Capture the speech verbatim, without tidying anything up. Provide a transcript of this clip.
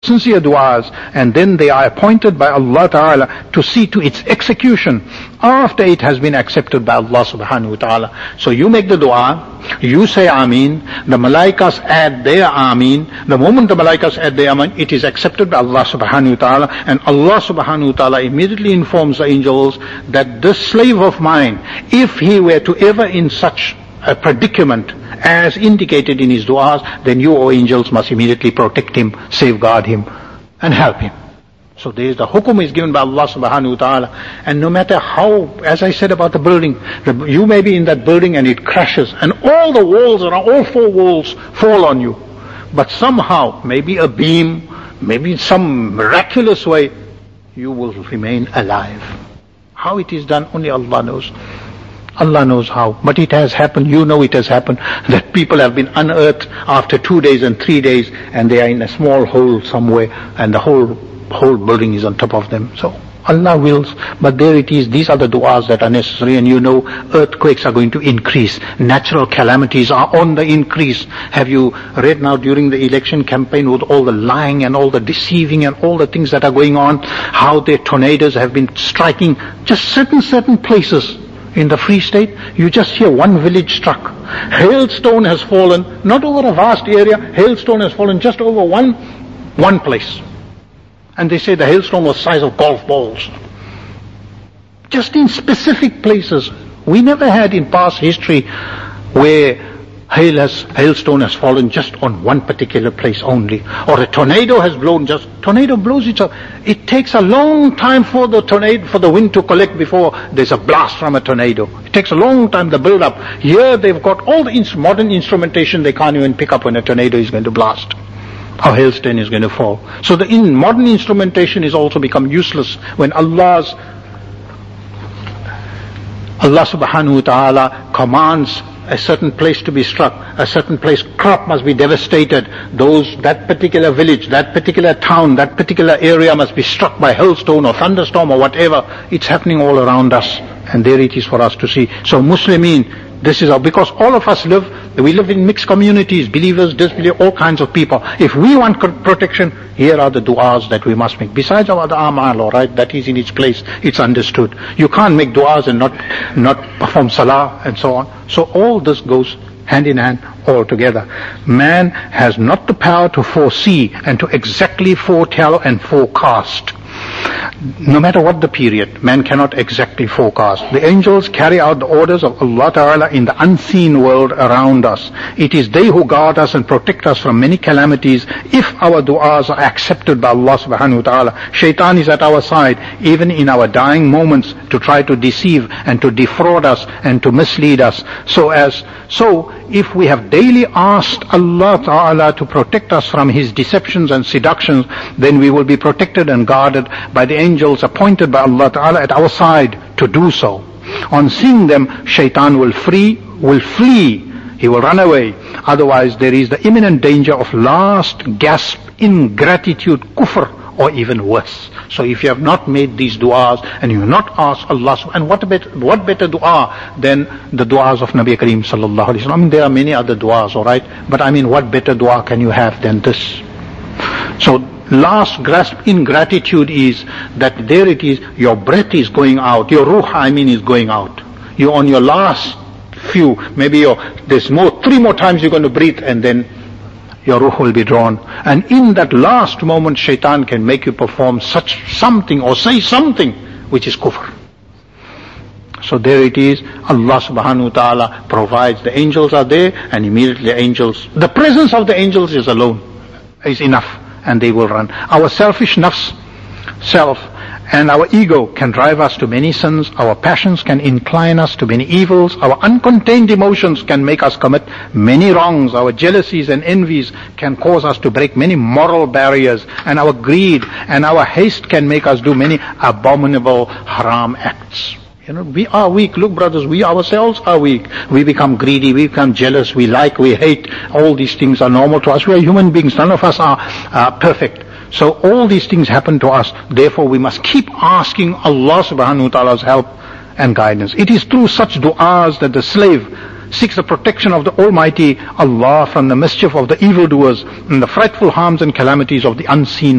sincere du'as, and then they are appointed by Allah Ta'ala to see to its execution after it has been accepted by Allah Subhanahu wa Ta'ala. So you make the du'a, you say Ameen, the Malaikas add their Ameen. The moment the Malaikas add their Ameen, it is accepted by Allah Subhanahu wa Ta'ala, and Allah Subhanahu wa Ta'ala immediately informs the angels that this slave of mine, if he were to ever in such a predicament as indicated in his du'as, then you, O angels, must immediately protect him, safeguard him, and help him. So there is the hukum is given by Allah Subhanahu wa Ta'ala, and no matter how, as I said about the building, the, you may be in that building and it crashes, and all the walls around, all four walls fall on you, but somehow, maybe a beam, maybe in some miraculous way, you will remain alive. How it is done, only Allah knows. Allah knows how, but it has happened. You know it has happened that people have been unearthed after two days and three days, and they are in a small hole somewhere, and the whole whole building is on top of them. So Allah wills, but there it is. These are the du'as that are necessary, and you know earthquakes are going to increase. Natural calamities are on the increase. Have you read now during the election campaign with all the lying and all the deceiving and all the things that are going on, how the tornadoes have been striking just certain certain places. In the Free State, you just hear one village struck. Hailstone has fallen, not over a vast area, hailstone has fallen just over one, one place. And they say the hailstone was the size of golf balls. Just in specific places. We never had in past history where hail has, hailstone has fallen just on one particular place only. Or a tornado has blown just, tornado blows each other. It takes a long time for the tornado, for the wind to collect before there's a blast from a tornado. It takes a long time, the build up. Here they've got all the ins- modern instrumentation, they can't even pick up when a tornado is going to blast. Or hailstone is going to fall. So the in modern instrumentation is also become useless when Allah's, Allah subhanahu wa ta'ala commands a certain place to be struck, a certain place, crop must be devastated, those, that particular village, that particular town, that particular area must be struck by hailstone or thunderstorm or whatever. It's happening all around us, and there it is for us to see. So Muslimin, this is our, because all of us live, we live in mixed communities, believers, disbelievers, all kinds of people. If we want protection, here are the du'as that we must make. Besides our other amal, alright, that is in its place, it's understood. You can't make du'as and not, not perform salah and so on. So all this goes hand in hand all together. Man has not the power to foresee and to exactly foretell and forecast. No matter what the period, man cannot exactly forecast. The angels carry out the orders of Allah Ta'ala in the unseen world around us. It is they who guard us and protect us from many calamities if our du'as are accepted by Allah Subhanahu wa Ta'ala. Shaitan is at our side, even in our dying moments, to try to deceive and to defraud us and to mislead us. So as, so if we have daily asked Allah Ta'ala to protect us from His deceptions and seductions, then we will be protected and guarded by the angels appointed by Allah Ta'ala at our side to do so. On seeing them, Shaitan will free, will flee, he will run away. Otherwise there is the imminent danger of last gasp ingratitude, kufr, or even worse. So if you have not made these du'as and you have not asked Allah, and what better, what better du'a than the du'as of Nabi Kareem sallallahu alaihi wasallam? I mean, there are many other du'as, alright, but I mean, what better du'a can you have than this? So last grasp ingratitude is that there it is, your breath is going out, your ruh, I mean, is going out. You're on your last few, maybe you're, there's more, three more times you're going to breathe, and then your ruh will be drawn. And in that last moment, Shaitan can make you perform such something or say something which is kufr. So there it is, Allah subhanahu wa ta'ala provides, the angels are there, and immediately the angels, the presence of the angels is alone, is enough, and they will run. Our selfish nafs, self, and our ego can drive us to many sins, our passions can incline us to many evils, our uncontained emotions can make us commit many wrongs, our jealousies and envies can cause us to break many moral barriers, and our greed and our haste can make us do many abominable haram acts. You know, we are weak. Look, brothers, we ourselves are weak. We become greedy, we become jealous, we like, we hate. All these things are normal to us. We are human beings. None of us are uh, perfect. So all these things happen to us. Therefore, we must keep asking Allah subhanahu wa ta'ala's help and guidance. It is through such du'as that the slave seeks the protection of the Almighty Allah from the mischief of the evildoers and the frightful harms and calamities of the unseen